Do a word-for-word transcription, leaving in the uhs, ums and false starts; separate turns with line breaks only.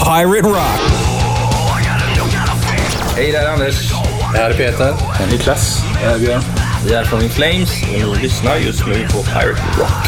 Pirate Rock.
Hej, det är Anders.
Jag är Peter.
Jag är Niklas. Jag är Björn.
Vi är från In Flames och ni lyssnar just nu på Pirate Rock.